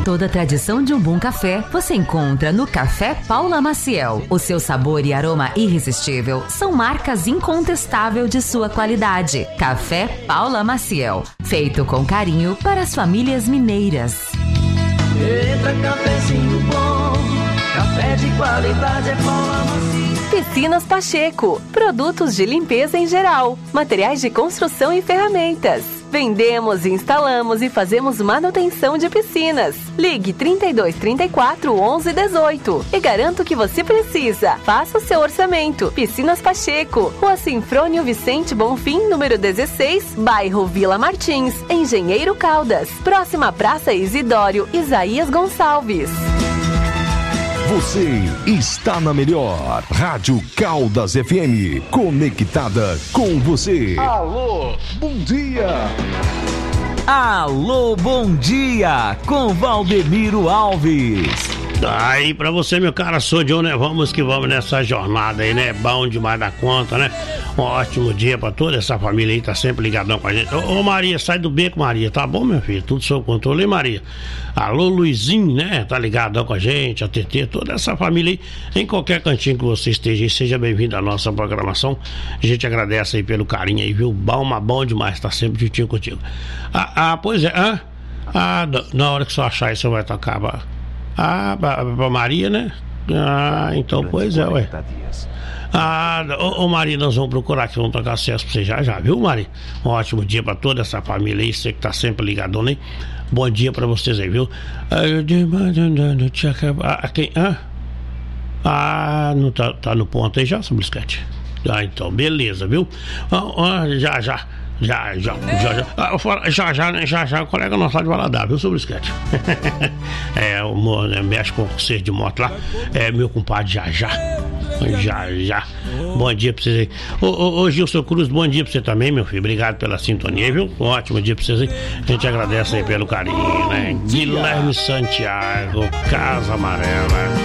Toda a tradição de um bom café você encontra no Café Paula Maciel. O seu sabor e aroma irresistível são marcas incontestáveis de sua qualidade. Café Paula Maciel, feito com carinho para as famílias mineiras. Eita, cafezinho bom, café de qualidade é Paula Maciel. Piscinas Pacheco, produtos de limpeza em geral, materiais de construção e ferramentas. Vendemos, instalamos e fazemos manutenção de piscinas. Ligue 32 34 11 18 e garanto que você precisa. Faça o seu orçamento. Piscinas Pacheco, Rua Sinfrônio Vicente Bonfim, número 16, bairro Vila Martins, Engenheiro Caldas, próxima Praça Isidório Isaías Gonçalves. Você está na melhor Rádio Caldas FM, conectada com você. Alô, bom dia. Alô, bom dia, com Valdemiro Alves. Aí pra você, meu cara, sou John, né? Vamos que vamos nessa jornada aí, né? Bom demais da conta, né? Um ótimo dia pra toda essa família aí, tá sempre ligadão com a gente. Ô Maria, sai do beco, Maria, tá bom, meu filho? Tudo sob controle, hein, Maria? Alô, Luizinho, né? Tá ligadão com a gente, a TT, toda essa família aí, em qualquer cantinho que você esteja aí, seja bem-vindo à nossa programação. A gente agradece aí pelo carinho aí, viu? Bom demais, tá sempre juntinho contigo. Pois é, na hora que você achar isso, você vai tocar pra Maria, né? Então, pois é, ué. Ô Maria, nós vamos procurar que vamos tocar acesso pra você já, viu, Maria? Um ótimo dia pra toda essa família aí, você que tá sempre ligadão, né? Bom dia pra vocês aí, viu? Quem? Não tá no ponto aí já, seu Blisquete? Então, beleza, viu? Já, o colega nosso lá de Valadares, viu, sobre o sketch? Mexe com o concerto de moto lá. Meu compadre já. Bom dia pra vocês aí. Ô Gilson Cruz, bom dia pra você também, meu filho. Obrigado pela sintonia, viu? Um ótimo dia pra vocês aí. A gente agradece aí pelo carinho, né? Guilherme Santiago, Casa Amarela.